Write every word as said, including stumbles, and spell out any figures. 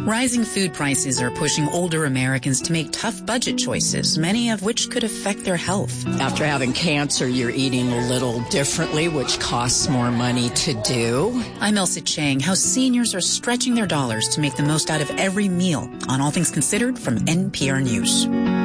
Rising food prices are pushing older Americans to make tough budget choices, many of which could affect their health. After having cancer, you're eating a little differently, which costs more money to do. I'm Elsa Chang. How seniors are stretching their dollars to make the most out of every meal on All Things Considered from N P R News.